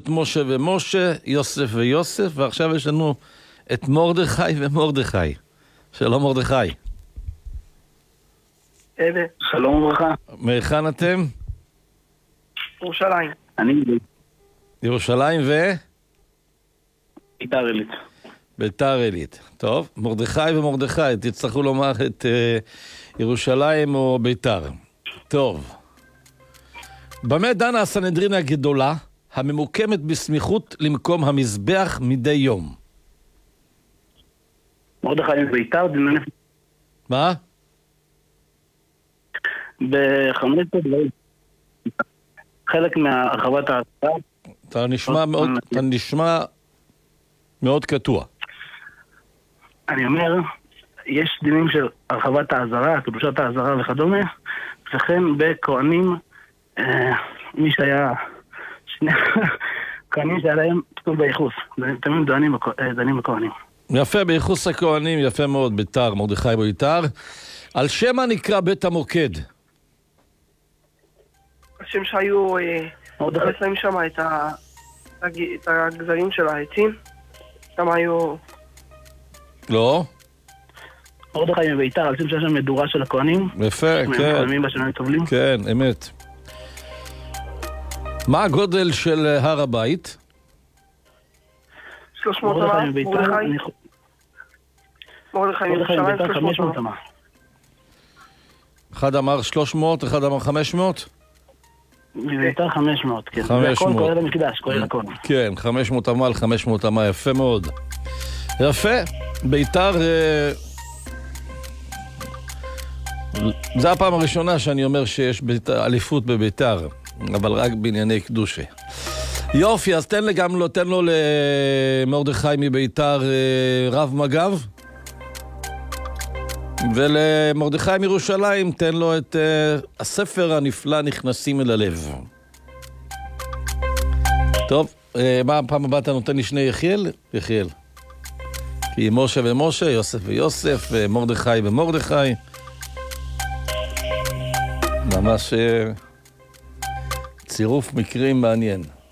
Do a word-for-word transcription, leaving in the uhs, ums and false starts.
את משה ומשה, יוסף ויוסף, ועכשיו יש לנו את מרדכי ומרדכי. שלום מרדכי. אלה. שלום וברכה. מהיכן אתם? ירושלים. אני ירושלים ו? ביתר עילית. ביתר עילית. טוב, מרדכי ומרדכי, תצטרכו לומר את uh, ירושלים או ביתר. טוב. במה דנה הסנהדרין הגדולה, הממוקמת בסמיכות למקום המזבח מדי יום? מרדכי וביתר, דינן... מה? בחמש דברים. חלק מהרחבת ההצעה. אתה נשמע מאוד, אתה נשמע מאוד קטוע. אני אומר, יש דינים של הרחבת העזרה, קדושת העזרה וכדומה, וכן בכהנים, אה, מי שהיה, שני כהנים שהיה להם כתוב בייחוס, תמיד דנים, דנים בכהנים. יפה, בייחוס הכהנים, יפה מאוד, ביתר, מרדכי וביתר. על שם מה נקרא בית המוקד? השם שהיו שמים שם את הגזרים של העצים, שם היו... לא? מרדכי וביתר, על שם שיש שם מדורה של הכהנים. יפה, כן. כן, אמת. מה הגודל של הר הבית? שלוש מאות אמה. מרדכי וביתר חמש מאות אמה. אחד אמר שלוש מאות, אחד אמר חמש מאות? ביתר חמש מאות, כן. חמש מאות. הכל כולל המקדש, כולל הכל. כן, חמש מאות אמה על חמש מאות אמה, יפה מאוד. יפה, ביתר... זה הפעם הראשונה שאני אומר שיש אליפות בביתר, אבל רק בענייני קדושה. יופי, אז תן גם לו, תן לו למרדכי מביתר רב מג"ב, ולמרדכי מירושלים תן לו את uh, הספר הנפלא נכנסים אל הלב. טוב, uh, מה הפעם הבאה אתה נותן לי שני יחיאל? יחיאל. כי משה ומשה, יוסף ויוסף, מרדכי ומרדכי. ממש uh, צירוף מקרים מעניין.